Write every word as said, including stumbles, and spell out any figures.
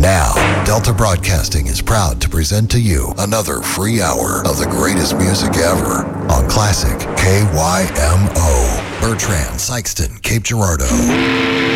Now, Delta Broadcasting is proud to present to you another free hour of the greatest music ever on Classic K Y M O. Bertrand, Sykeston, Cape Girardeau.